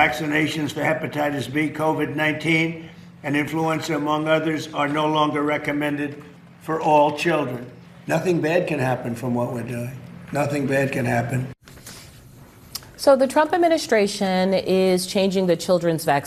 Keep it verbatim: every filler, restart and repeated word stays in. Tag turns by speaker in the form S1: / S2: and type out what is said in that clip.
S1: vaccinations for hepatitis B, COVID nineteen, and influenza, among others, are no longer recommended for all children. Nothing bad can happen from what we're doing. Nothing bad can happen.
S2: So the Trump administration is changing the children's vaccine